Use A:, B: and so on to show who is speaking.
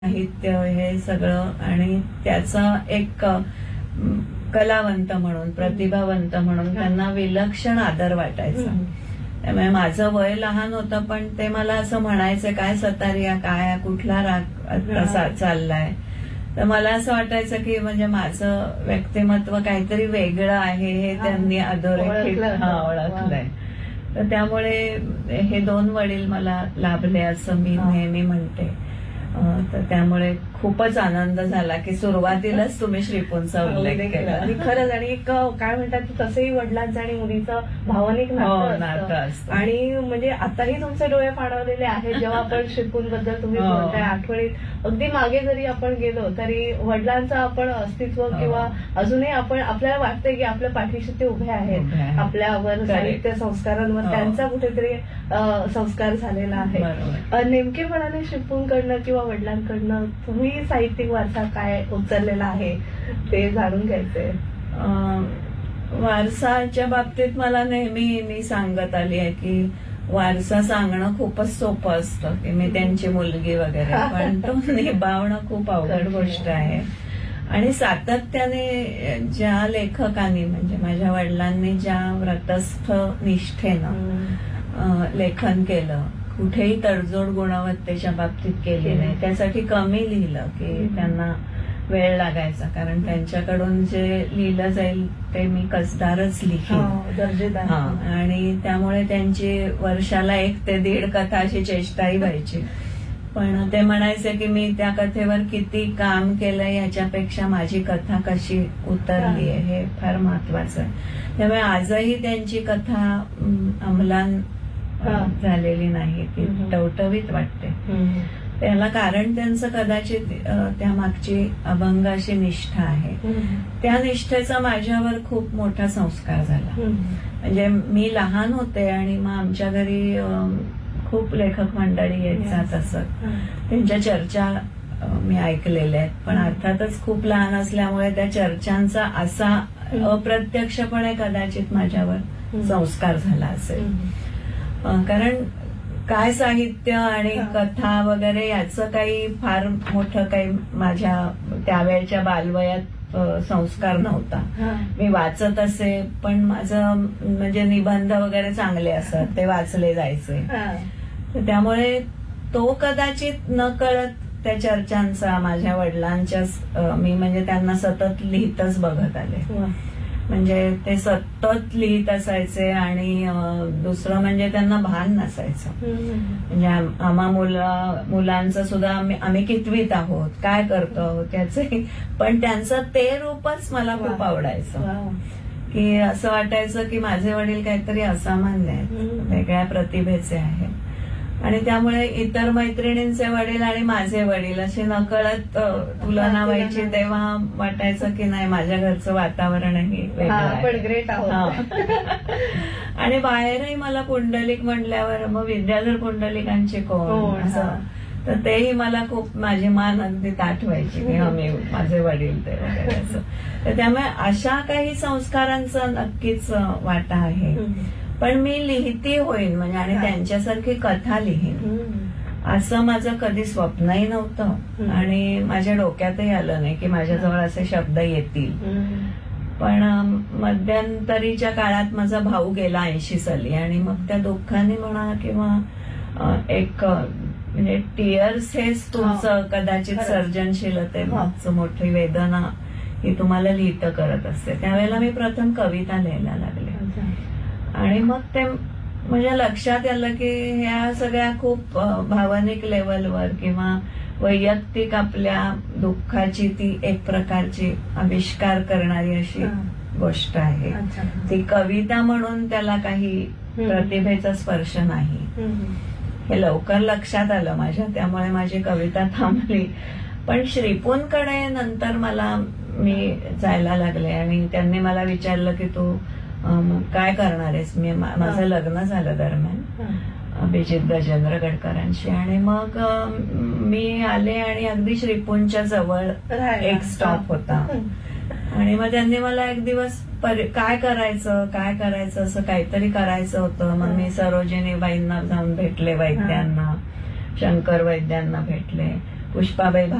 A: साहित्य हे सगळं आणि त्याचा एक कलावंत म्हणून, प्रतिभावंत म्हणून त्यांना विलक्षण आदर वाटायचा. त्यामुळे माझं वय लहान होतं, पण ते मला असं म्हणायचं, काय सतारिया, काय कुठला राग तसा चाललाय. तर मला असं वाटायचं की म्हणजे माझं व्यक्तिमत्व काहीतरी वेगळं आहे हे त्यांनी अधोरेखित ओळखलंय. तर त्यामुळे हे दोन वडील मला लाभले असं मी नेहमी म्हणते. तर त्यामुळे खूपच आनंद झाला की सुरुवातीलाच तुम्ही श्रीपूंचा उल्लेख केला.
B: आणि खरंच, आणि एक काय म्हणतात की तसंही वडिलांचं आणि मुलीचं भावनिक नातं असतं. आणि म्हणजे आताही तुमचे डोळे पाणावलेले आहेत जेव्हा आपण श्रीपूंबद्दल तुम्ही बोलताय. आठवणीत अगदी मागे जरी आपण गेलो तरी वडिलांचं आपण अस्तित्व किंवा अजूनही आपण आपल्याला वाटतंय की आपल्या पाठीशी ते उभे आहेत, आपल्यावर साहित्य संस्कारांवर त्यांचा कुठेतरी संस्कार झालेला आहे. नेमकेपणाने श्रीपूंकडनं किंवा वडिलांकडनं तुम्ही साहित्यिक वारसा काय उचललेला आहे ते जाणून घ्यायचंय.
A: वारसाच्या बाबतीत मला नेहमी मी सांगत आली आहे की वारसा सांगणं खूपच सोपं असतं की मी त्यांची मुलगी वगैरे, पण तो निभावणं खूप अवघड गोष्ट आहे. आणि सातत्याने ज्या लेखकांनी म्हणजे माझ्या वडिलांनी ज्या व्रतस्थ निष्ठेनं लेखन केलं, कुठेही तडजोड गुणवत्तेच्या बाबतीत केली नाही. त्यासाठी कमी लिहिलं की त्यांना वेळ लागायचा, कारण त्यांच्याकडून जे लिहिलं जाईल ते मी कसदारच लिहीन
B: दर्जेदार.
A: आणि त्यामुळे त्यांची वर्षाला 1 ते 1.5 कथा अशी चेष्टाही व्हायची. पण ते म्हणायचे की मी त्या कथेवर किती काम केलंय याच्यापेक्षा माझी कथा कशी उतरली आहे हे फार महत्वाचं आहे. त्यामुळे आजही त्यांची कथा अंमलान झालेली नाही, ती टवटवीत वाटते. त्याला कारण त्यांचं कदाचित त्या मागची अभंग अशी निष्ठा आहे. त्या निष्ठेचा माझ्यावर खूप मोठा संस्कार झाला. म्हणजे मी लहान होते आणि मग आमच्या घरी खूप लेखक मंडळी येत जात असत. त्यांच्या चर्चा मी ऐकलेल्या आहेत, पण अर्थातच खूप लहान असल्यामुळे त्या चर्चांचा असा अप्रत्यक्षपणे कदाचित माझ्यावर संस्कार झाला असेल. कारण काय साहित्य आणि कथा वगैरे याचं काही फार मोठं काही माझ्या त्यावेळच्या बालवयात संस्कार नव्हता. मी वाचत असे, पण माझं म्हणजे निबंध वगैरे चांगले असत, ते वाचले जायचे. त्यामुळे तो कदाचित न कळत त्या चर्चांचा माझ्या वडिलांच्या मी म्हणजे त्यांना सतत लिहितच बघत आले. म्हणजे ते सतत लिहित असायचे आणि दुसरं म्हणजे त्यांना भान नसायचं. म्हणजे आम्हा मुलांचं सुद्धा आम्ही कितवीत आहोत, काय करतो आहोत त्याचे, पण त्यांचं ते रूपच मला खूप आवडायचं. की असं वाटायचं की माझे वडील काहीतरी असामान्य आहेत, वेगळ्या प्रतिभेचे आहेत. आणि त्यामुळे इतर मैत्रिणींचे वडील आणि माझे वडील अशी नकळत तुलना व्हायची. तेव्हा वाटायचं की नाही, माझ्या घरचं वातावरणही वेगळं. आणि बाहेरही मला पुंडलिक म्हणल्यावर मग विद्याधर पुंडलिकांचे कोण असं, तर तेही मला खूप माझी मान अगदी ताठ व्हायची की मी माझे वडील ते वगैरे असं. तर त्यामुळे अशा काही संस्कारांचा नक्कीच वाटा आहे. पण मी लिहिती होईन म्हणजे आणि त्यांच्यासारखी कथा लिहीन असं माझं कधी स्वप्नही नव्हतं आणि माझ्या डोक्यातही आलं नाही की माझ्याजवळ असे शब्द येतील. पण मध्यंतरीच्या काळात माझा भाऊ गेला 80 साली आणि मग त्या दुःखाने म्हणा किंवा एक म्हणजे टीयर्स हेच तुमचं कदाचित सर्जनशीलतेचं मोठी वेदना ही तुम्हाला लिहितं करत असते. त्यावेळेला मी प्रथम कविता लिहायला लागले आणि मग ते म्हणजे लक्षात आलं की ह्या सगळ्या खूप भावनिक लेवलवर किंवा वैयक्तिक आपल्या दुःखाची ती एक प्रकारची आविष्कार करणारी अशी गोष्ट आहे. ती कविता म्हणून त्याला काही प्रतिभेचा स्पर्श नाही, हे लवकर लक्षात आलं माझ्या. त्यामुळे माझी कविता थांबली. पण श्रीपूंकडे नंतर मी जायला लागले आणि त्यांनी मला विचारलं की तू काय करणार आहेस. माझं लग्न झालं दरम्यान अभिजित गजेंद्र गडकरांशी आणि मग मी आले आणि अगदी श्रीपूंच्या जवळ एक स्टॉप होता आणि मग त्यांनी मला एक दिवस काय करायचं असं काहीतरी करायचं होतं. मग मी सरोजिनीबाईंना जाऊन भेटले, वैद्यांना, शंकर वैद्यांना भेटले. पुष्पाबाई